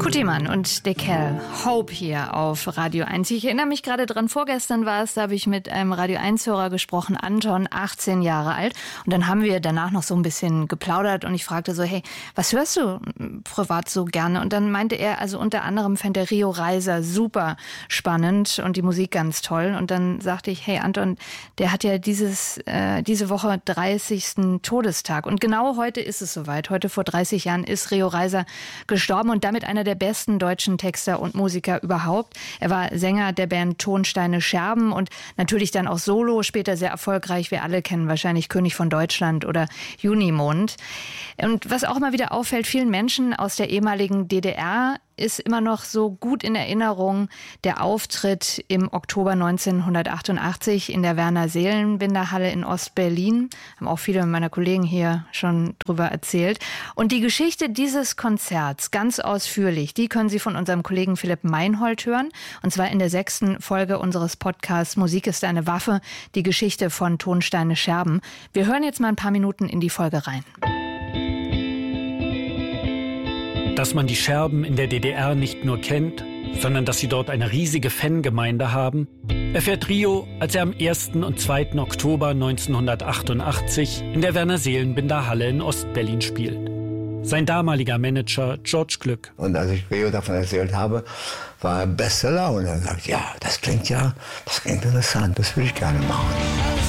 Kutimann und Dekel, Hope hier auf Radio 1. Ich erinnere mich gerade dran, vorgestern war es, da habe ich mit einem Radio 1-Hörer gesprochen, Anton, 18 Jahre alt. Und dann haben wir danach noch so ein bisschen geplaudert und ich fragte so, hey, was hörst du privat so gerne? Und dann meinte er, also unter anderem fände er Rio Reiser super spannend und die Musik ganz toll. Und dann sagte ich, hey Anton, der hat ja diese Woche 30. Todestag. Und genau heute ist es soweit. Heute vor 30 Jahren ist Rio Reiser gestorben und damit einer der besten deutschen Texter und Musiker überhaupt. Er war Sänger der Band Tonsteine Scherben und natürlich dann auch solo, später sehr erfolgreich. Wir alle kennen wahrscheinlich König von Deutschland oder Junimond. Und was auch immer wieder auffällt, vielen Menschen aus der ehemaligen DDR ist immer noch so gut in Erinnerung der Auftritt im Oktober 1988 in der Werner-Seelenbinder-Halle in Ostberlin. Haben auch viele meiner Kollegen hier schon drüber erzählt. Und die Geschichte dieses Konzerts, ganz ausführlich, die können Sie von unserem Kollegen Philipp Meinhold hören. Und zwar in der 6. Folge unseres Podcasts Musik ist eine Waffe, die Geschichte von Tonsteine Scherben. Wir hören jetzt mal ein paar Minuten in die Folge rein. Dass man die Scherben in der DDR nicht nur kennt, sondern dass sie dort eine riesige Fangemeinde haben, erfährt Rio, als er am 1. und 2. Oktober 1988 in der Werner-Seelenbinder-Halle in Ostberlin spielt. Sein damaliger Manager George Glück. Und als ich Rio davon erzählt habe, war er Bestseller und er sagt, ja, das klingt interessant, das würde ich gerne machen.